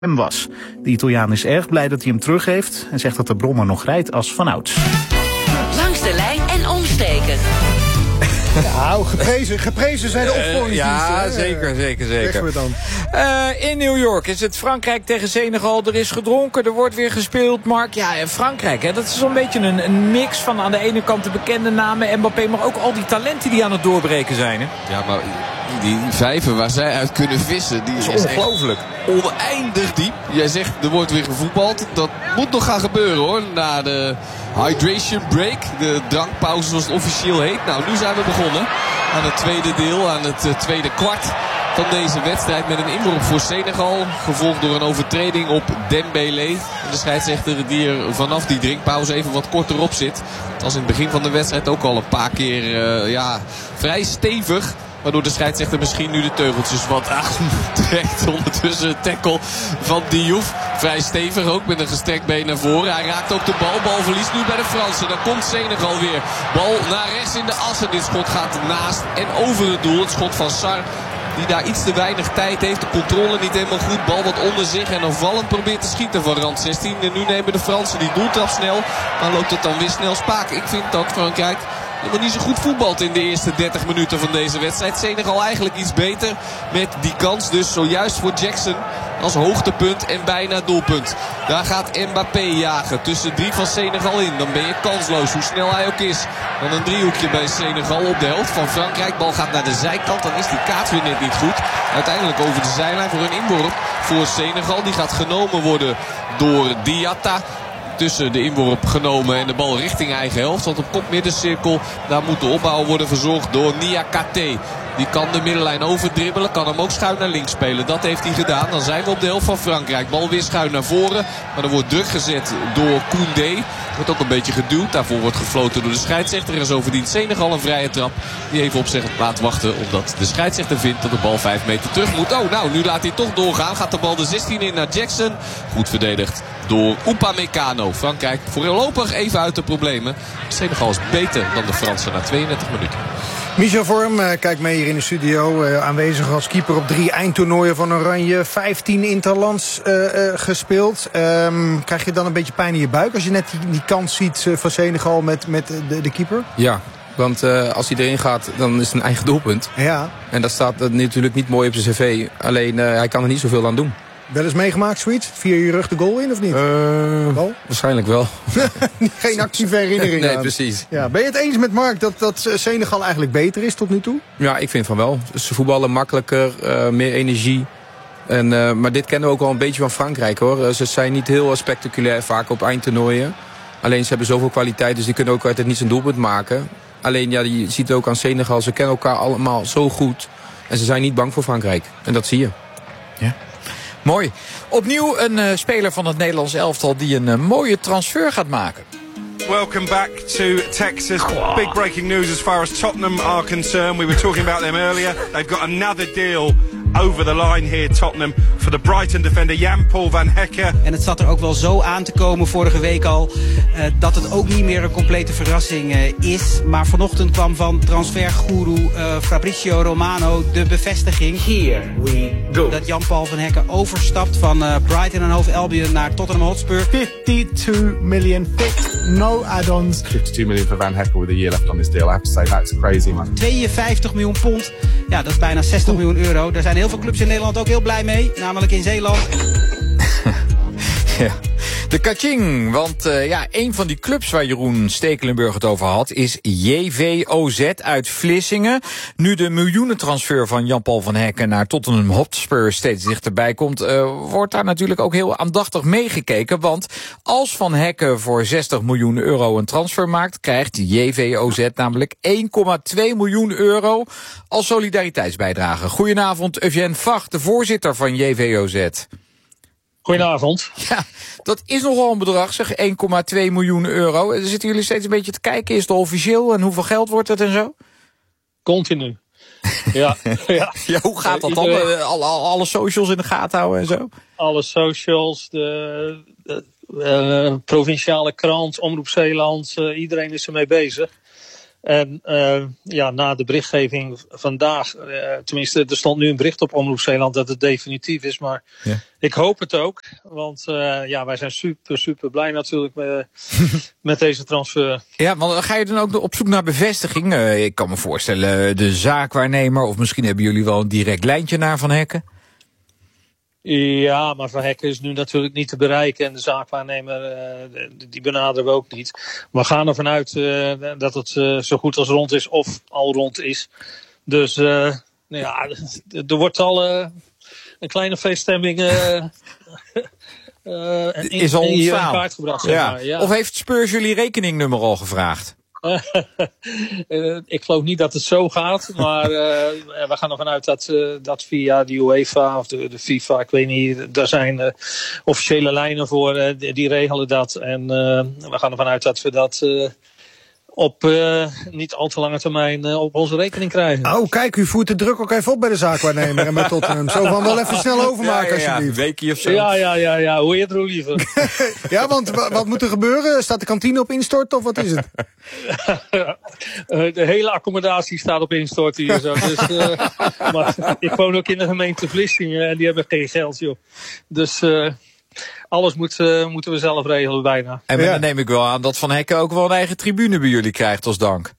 hem was. De Italiaan is erg blij dat hij hem terug heeft en zegt dat de Brommer nog rijdt als vanouds. Langs de lijn en omsteken. Nou, geprezen zijn de opvolgingen. Ja, zeker. Zeggen we dan. In New York is het Frankrijk tegen Senegal. Er is gedronken, er wordt weer gespeeld. Mark, ja, en Frankrijk, hè, dat is zo'n beetje een mix van aan de ene kant de bekende namen Mbappé, maar ook al die talenten die aan het doorbreken zijn. Hè? Ja, maar die vijver waar zij uit kunnen vissen, die is ongelooflijk. Oneindig diep. Jij zegt, er wordt weer gevoetbald. Dat moet nog gaan gebeuren, hoor. Na de hydration break, de drankpauze zoals het officieel heet. Nou, nu zijn we begonnen aan het tweede deel, aan het tweede kwart van deze wedstrijd met een inworp voor Senegal. Gevolgd door een overtreding op Dembélé. De scheidsrechter die er vanaf die drinkpauze even wat korter op zit. Als in het begin van de wedstrijd ook al een paar keer vrij stevig. Waardoor de scheidsrechter misschien nu de teugeltjes wat aantrekt. Ondertussen een tackle van Diouf. Vrij stevig ook met een gestrekt been naar voren. Hij raakt ook de bal. Balverlies nu bij de Fransen. Dan komt Senegal weer. Bal naar rechts in de as. En dit schot gaat naast en over het doel. Het schot van Sarr. Die daar iets te weinig tijd heeft. De controle niet helemaal goed. Bal wat onder zich. En opvallend probeert te schieten van rand 16. En nu nemen de Fransen die doeltrap snel. Maar loopt het dan weer snel spaak. Ik vind dat Frankrijk helemaal niet zo goed voetbalt in de eerste 30 minuten van deze wedstrijd. Senegal eigenlijk iets beter met die kans. Dus zojuist voor Jackson als hoogtepunt en bijna doelpunt. Daar gaat Mbappé jagen tussen 3 van Senegal in. Dan ben je kansloos, hoe snel hij ook is. Dan een driehoekje bij Senegal op de helft van Frankrijk. Bal gaat naar de zijkant, dan is die kaats weer net niet goed. Uiteindelijk over de zijlijn voor een inworp voor Senegal. Die gaat genomen worden door Diatta. Tussen de inworp genomen en de bal richting eigen helft. Want op kopmiddencirkel, daar moet de opbouw worden verzorgd door Niakate. Die kan de middenlijn overdribbelen. Kan hem ook schuin naar links spelen. Dat heeft hij gedaan. Dan zijn we op de helft van Frankrijk. Bal weer schuin naar voren. Maar er wordt druk gezet door Koundé. Wordt ook een beetje geduwd. Daarvoor wordt gefloten door de scheidsrechter. En zo verdient Senegal een vrije trap. Die even op zich laat wachten. Omdat de scheidsrechter vindt dat de bal 5 meter terug moet. Oh, nou, nu laat hij toch doorgaan. Gaat de bal de 16 in naar Jackson. Goed verdedigd door Upamecano. Frankrijk voorlopig even uit de problemen. Senegal is beter dan de Fransen na 32 minuten. Michel Vorm kijkt mee hier in de studio. Aanwezig als keeper op 3 eindtoernooien van Oranje. 15 interlands gespeeld. Krijg je dan een beetje pijn in je buik als je net die kans ziet van Senegal met de keeper? Ja, want als hij erin gaat, dan is het een eigen doelpunt. Ja. En dat staat natuurlijk niet mooi op zijn cv. Alleen hij kan er niet zoveel aan doen. Wel eens meegemaakt, zoiets? Via je rug de goal in of niet? Waarschijnlijk wel. Geen actieve herinnering Nee, aan. precies. Ja, ben je het eens met Mark dat Senegal eigenlijk beter is tot nu toe? Ja, ik vind van wel. Ze voetballen makkelijker, meer energie. Maar dit kennen we ook wel een beetje van Frankrijk, hoor. Ze zijn niet heel spectaculair vaak op eindtoernooien. Alleen ze hebben zoveel kwaliteit, dus die kunnen ook altijd niet zijn doelpunt maken. Alleen, ja, je ziet ook aan Senegal, ze kennen elkaar allemaal zo goed. En ze zijn niet bang voor Frankrijk. En dat zie je. Ja. Mooi. Opnieuw een speler van het Nederlands elftal die een mooie transfer gaat maken. Welcome back to Texas. Big breaking news as far as Tottenham are concerned. We were talking about them earlier. They've got another deal over the line here, Tottenham, for the Brighton defender Jan-Paul van Hekken. En het zat er ook wel zo aan te komen vorige week al dat het ook niet meer een complete verrassing is. Maar vanochtend kwam van transfergoeroe Fabrizio Romano de bevestiging. Here we go. Dat Jan-Paul van Hekken overstapt van Brighton and Hove Albion naar Tottenham Hotspur. 52 million pick, no add-ons. 52 million for Van Hekken with a year left on his deal. I have to say that's crazy, man. 52 miljoen pond. Ja, dat is bijna 60 miljoen euro. Daar zijn heel veel clubs in Nederland ook heel blij mee. Namelijk in Zeeland. Ja. De kaching, want een van die clubs waar Jeroen Stekelenburg het over had is JVOZ uit Vlissingen. Nu de miljoenentransfer van Jan-Paul van Hekken naar Tottenham Hotspur steeds dichterbij komt, wordt daar natuurlijk ook heel aandachtig meegekeken. Want als Van Hekken voor 60 miljoen euro een transfer maakt, krijgt JVOZ namelijk 1,2 miljoen euro als solidariteitsbijdrage. Goedenavond, Eugène Vacht, de voorzitter van JVOZ. Goedenavond. Ja, dat is nogal een bedrag, zeg, 1,2 miljoen euro. Zitten jullie steeds een beetje te kijken? Is het officieel en hoeveel geld wordt het en zo? Continu. Ja, ja. Ja, hoe gaat dat dan? Alle socials in de gaten houden en zo? Alle socials, de provinciale krant, Omroep Zeeland, iedereen is ermee bezig. En na de berichtgeving vandaag, tenminste er stond nu een bericht op Omroep Zeeland dat het definitief is, maar ik hoop het ook. Want wij zijn super blij natuurlijk met deze transfer. Ja, want ga je dan ook op zoek naar bevestiging? Ik kan me voorstellen de zaakwaarnemer, of misschien hebben jullie wel een direct lijntje naar Van Hekken? Ja, maar Van Hekken is nu natuurlijk niet te bereiken. En de zaakwaarnemer, die benaderen we ook niet. We gaan ervan uit dat het zo goed als rond is of al rond is. Dus er wordt al een kleine feeststemming is al in ontstaan. kaart gebracht. Zeg maar. Ja. Of heeft Spurs jullie rekeningnummer al gevraagd? Ik geloof niet dat het zo gaat, maar we gaan ervan uit dat via de UEFA of de FIFA, ik weet niet, daar zijn officiële lijnen voor, die regelen dat. En we gaan ervan uit dat we dat op niet al te lange termijn op onze rekening krijgen. Oh, kijk, u voert de druk ook even op bij de zaakwaarnemer en bij Tottenham. Zo van wel even snel overmaken alsjeblieft. Een weekje of zo. Ja, hoe eerder hoe liever. Ja, want wat moet er gebeuren? Staat de kantine op instort of wat is het? De hele accommodatie staat op instort hier zo. Dus, maar ik woon ook in de gemeente Vlissingen en die hebben geen geld, joh. Dus alles moeten we zelf regelen bijna. En dan neem ik wel aan dat Van Hekken ook wel een eigen tribune bij jullie krijgt als dank.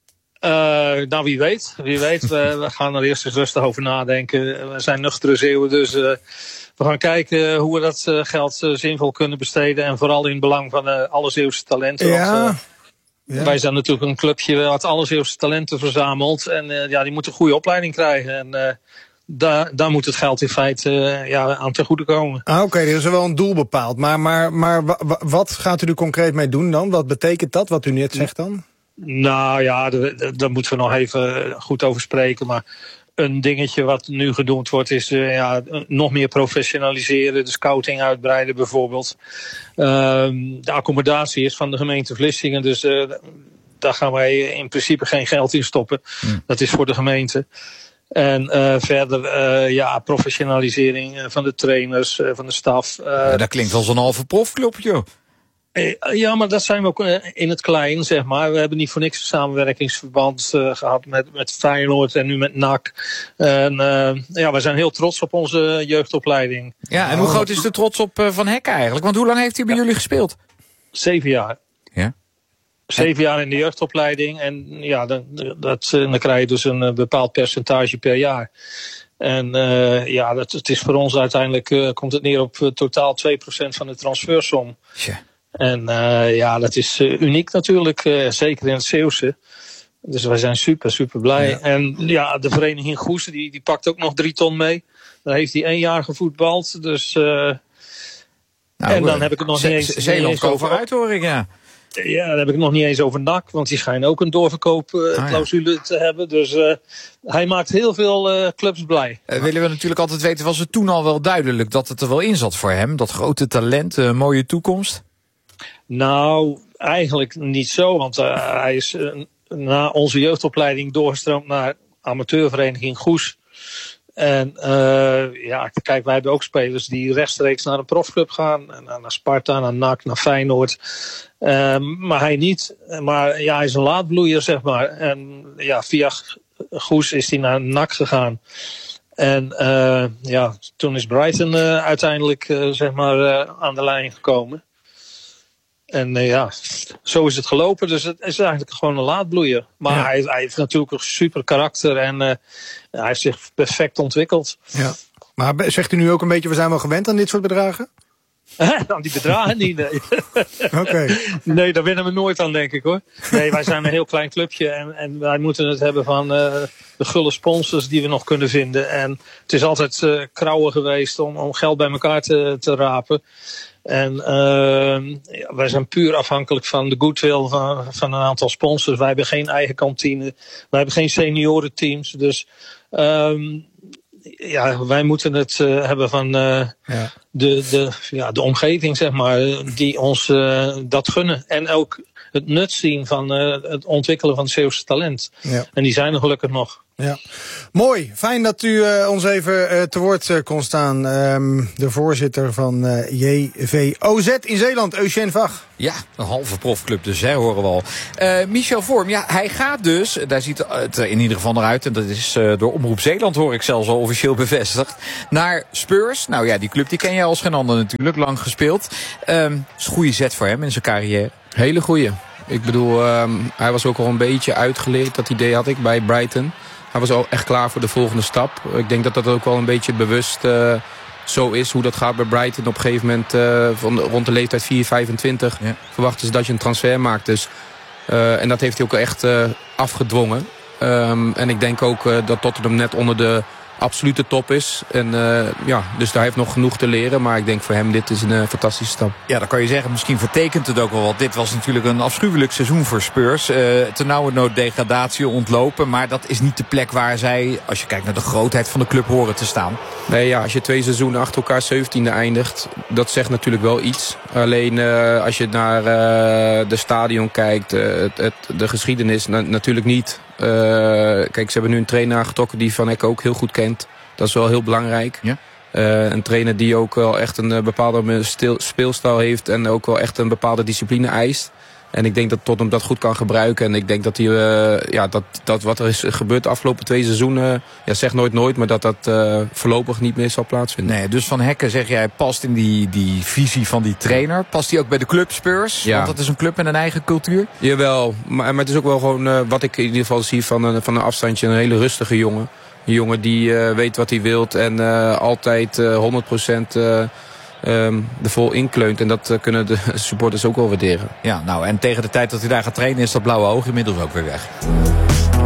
Wie weet. We gaan er eerst eens rustig over nadenken. We zijn nuchtere Zeeuwen, dus we gaan kijken hoe we dat geld zinvol kunnen besteden. En vooral in het belang van alle Zeeuwse talenten. Ja. Want, wij zijn natuurlijk een clubje wat alle Zeeuwse talenten verzamelt. En die moeten een goede opleiding krijgen. En daar moet het geld in feite aan ten goede komen. Oké, er is wel een doel bepaald. Maar wat gaat u er concreet mee doen dan? Wat betekent dat, wat u net zegt dan? Nou ja, daar moeten we nog even goed over spreken. Maar een dingetje wat nu gedoemd wordt is nog meer professionaliseren. De scouting uitbreiden bijvoorbeeld. De accommodatie is van de gemeente Vlissingen. Dus daar gaan wij in principe geen geld in stoppen. Dat is voor de gemeente. En verder professionalisering van de trainers, van de staf. Dat klinkt als een halve profclub, joh. Ja, maar dat zijn we ook in het klein, zeg maar. We hebben niet voor niks een samenwerkingsverband gehad met Feyenoord en nu met NAC. En we zijn heel trots op onze jeugdopleiding. Ja, en hoe groot is de trots op Van Hekken eigenlijk? Want hoe lang heeft hij bij jullie gespeeld? 7 jaar. Ja. 7 jaar in de jeugdopleiding. En ja, dan krijg je dus een bepaald percentage per jaar. En het is voor ons uiteindelijk, komt het neer op totaal 2% van de transfersom. Ja. En dat is uniek natuurlijk, zeker in het Zeeuwse. Dus wij zijn super blij. Ja. En ja, de vereniging Goes, die pakt ook nog 3 ton mee. Daar heeft hij 1 jaar gevoetbald. Dus, en dan heb ik het nog niet eens... Zeeland vooruit hoor ik, ja. Ja, dan heb ik het nog niet eens over NAC, want die schijnen ook een doorverkoopclausule te hebben. Dus hij maakt heel veel clubs blij. Willen we natuurlijk altijd weten, was het toen al wel duidelijk dat het er wel in zat voor hem? Dat grote talent, mooie toekomst? Nou, eigenlijk niet zo, want hij is na onze jeugdopleiding doorgestroomd naar amateurvereniging Goes. En kijk, wij hebben ook spelers die rechtstreeks naar een profclub gaan. Naar Sparta, naar NAC, naar Feyenoord. Maar hij niet. Maar ja, hij is een laadbloeier, zeg maar. En ja, via Goes is hij naar NAC gegaan. En toen is Brighton uiteindelijk aan de lijn gekomen. En zo is het gelopen. Dus het is eigenlijk gewoon een laadbloeier. Maar hij heeft natuurlijk een super karakter. En hij heeft zich perfect ontwikkeld. Ja. Maar zegt u nu ook een beetje, we zijn wel gewend aan dit soort bedragen? Aan die bedragen niet, nee. Oké. Nee, daar winnen we nooit aan, denk ik, hoor. Nee, wij zijn een heel klein clubje. En wij moeten het hebben van de gulle sponsors die we nog kunnen vinden. En het is altijd krauwen geweest om geld bij elkaar te rapen. En wij zijn puur afhankelijk van de goodwill van een aantal sponsors. Wij hebben geen eigen kantine. Wij hebben geen seniorenteams. Dus wij moeten het hebben van de omgeving, zeg maar, die ons dat gunnen. En ook het nut zien van het ontwikkelen van het Zeeuwse talent. Ja. En die zijn er gelukkig nog. Ja, mooi. Fijn dat u ons even te woord kon staan. De voorzitter van JVOZ in Zeeland, Eugène Vach. Ja, een halve profclub, dus hè, horen we al. Michel Vorm, ja, hij gaat dus, daar ziet het in ieder geval naar uit, en dat is door Omroep Zeeland, hoor ik zelfs al officieel bevestigd, naar Spurs. Nou ja, die club die ken jij als geen ander natuurlijk, lang gespeeld. Is een goede zet voor hem in zijn carrière. Hele goeie. Ik bedoel, hij was ook al een beetje uitgeleerd, dat idee had ik bij Brighton. Hij was al echt klaar voor de volgende stap. Ik denk dat dat ook wel een beetje bewust zo is, hoe dat gaat bij Brighton. Op een gegeven moment, rond de leeftijd 4-25, verwachten ze dat je een transfer maakt. Dus, en dat heeft hij ook echt afgedwongen. En ik denk ook dat Tottenham net onder de absolute top is. En dus daar heeft nog genoeg te leren. Maar ik denk voor hem dit is een fantastische stap. Ja, dan kan je zeggen, misschien vertekent het ook wel wat. Dit was natuurlijk een afschuwelijk seizoen voor Spurs. Ternauwernood degradatie ontlopen. Maar dat is niet de plek waar zij, als je kijkt naar de grootheid van de club, horen te staan. Nee, ja, als je 2 seizoenen achter elkaar 17e eindigt, dat zegt natuurlijk wel iets. Alleen als je naar de stadion kijkt, de geschiedenis natuurlijk niet. Kijk, ze hebben nu een trainer aangetrokken die Van Hecke ook heel goed kent. Dat is wel heel belangrijk. Ja. Een trainer die ook wel echt een bepaalde speelstijl heeft en ook wel echt een bepaalde discipline eist. En ik denk dat Tottenham dat goed kan gebruiken. En ik denk dat dat wat er is gebeurd de afgelopen 2 seizoenen, zeg nooit nooit, maar dat voorlopig niet meer zal plaatsvinden. Nee, dus Van Hecke, zeg jij, past in die visie van die trainer. Past die ook bij de club Spurs? Ja. Want dat is een club met een eigen cultuur. Jawel, maar het is ook wel gewoon wat ik in ieder geval zie van een afstandje, een hele rustige jongen. Een jongen die weet wat hij wilt en altijd 100% er vol inkleunt. En dat kunnen de supporters ook wel waarderen. Ja, nou, en tegen de tijd dat hij daar gaat trainen is dat blauwe oog inmiddels ook weer weg.